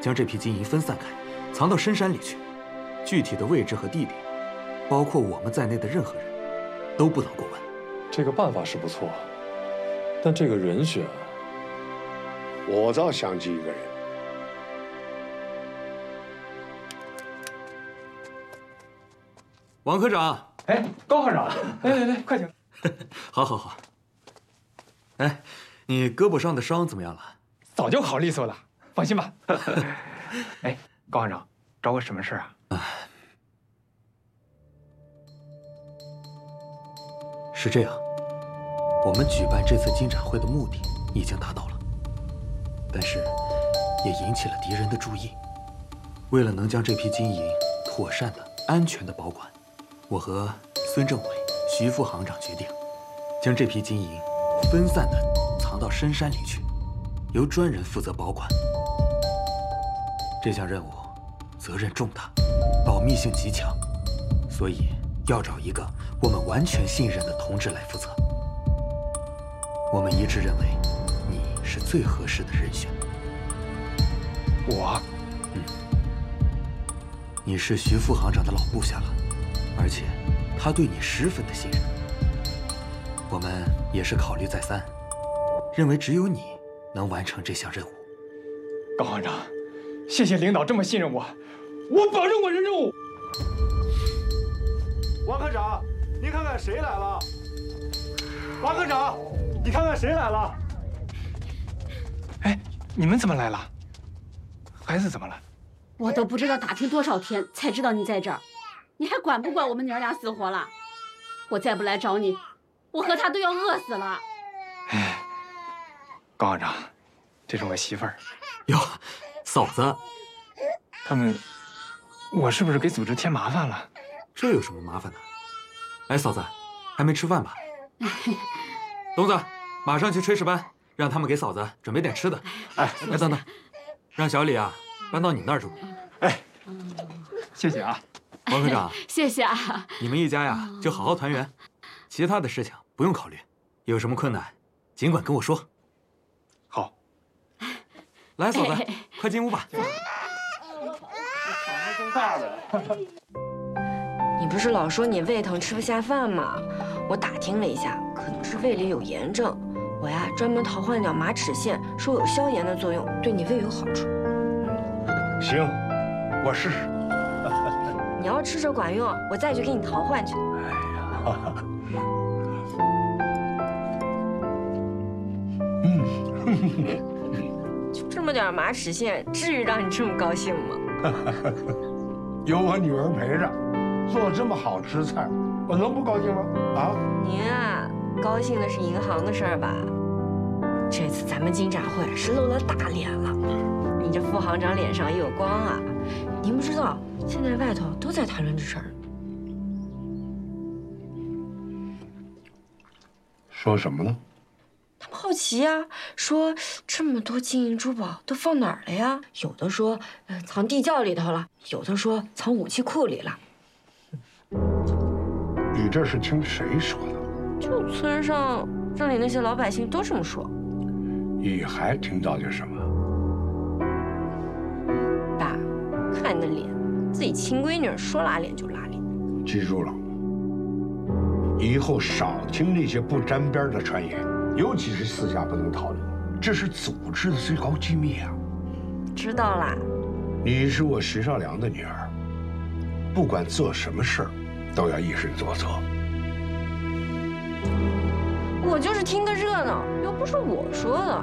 将这批金银分散开，藏到深山里去。具体的位置和地点，包括我们在内的任何人，都不能过问。 这个办法是不错，但这个人选， 我倒想起一个人。 王科长， 哎，高科长，来，快请。 好，好，好。哎，你胳膊上的伤怎么样了？ 早就好利索了，放心吧。哎，高科长，找我什么事啊？ 是这样，我们举办这次金展会的目的已经达到了，但是也引起了敌人的注意。为了能将这批金银妥善的、安全的保管，我和孙政委、徐副行长决定，将这批金银分散的藏到深山里去，由专人负责保管。这项任务责任重大，保密性极强，所以要找一个我们完全信任的同志来负责。我们一致认为，你是最合适的人选。 我， 你是徐副行长的老部下了，而且他对你十分的信任。我们也是考虑再三，认为只有你能完成这项任务。 高行长，谢谢领导这么信任我，我保证完成任务。 王科长，您看看谁来了？王科长，你看看谁来了？ 哎，你们怎么来了？孩子怎么了？ 我都不知道打听多少天才知道你在这儿，你还管不管我们娘俩死活了？我再不来找你，我和他都要饿死了。 哎，高行长，这是我媳妇儿。 哟，嫂子， 他们，我是不是给组织添麻烦了？ 这有什么麻烦的？哎，嫂子，还没吃饭吧？东子，马上去炊事班，让他们给嫂子准备点吃的。哎，等等，让小李啊搬到你那儿住。 哎，谢谢啊， 王科长。 谢谢啊。 你们一家呀就好好团圆，其他的事情不用考虑，有什么困难尽管跟我说。 好。 来，嫂子，快进屋吧。 你不是老说你胃疼吃不下饭吗？我打听了一下，可能是胃里有炎症。我呀专门淘换掉马齿苋，说有消炎的作用，对你胃有好处。 行，我试试。 你要吃着管用，我再去给你淘换去。 哎呀， 就这么点马齿苋，至于让你这么高兴吗？ 有我女儿陪着，做这么好吃菜，我能不高兴吗？啊？ 您啊，高兴的是银行的事儿吧？这次咱们金展会是露了大脸了，你这副行长脸上也有光啊！您不知道，现在外头都在谈论这事儿。 说什么呢？ 他们好奇呀，说这么多金银珠宝都放哪儿了呀？有的说，藏地窖里头了；有的说藏武器库里了。 你这是听谁说的？ 就村上这里那些老百姓都这么说。 你还听到些什么？ 爸，看你的脸，自己亲闺女说拉脸就拉脸。 记住了，以后少听那些不沾边的传言，尤其是私下不能讨论，这是组织的最高机密啊。 知道啦。 你是我徐少良的女儿，不管做什么事儿，都要以身作则。 我就是听个热闹，又不是我说的。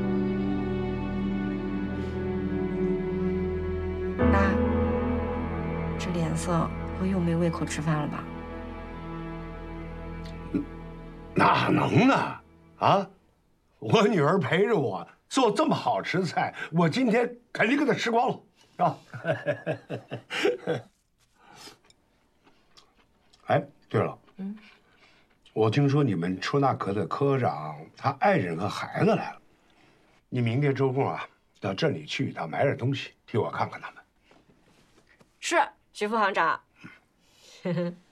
爸，这脸色我又没胃口吃饭了吧？ 哪能呢？啊，我女儿陪着我做这么好吃的菜，我今天肯定给她吃光了，是吧？哎，对了，我听说你们出纳科的科长他爱人和孩子来了，你明天抽空啊到镇里去一趟，买点东西替我看看他们。 是，徐副行长。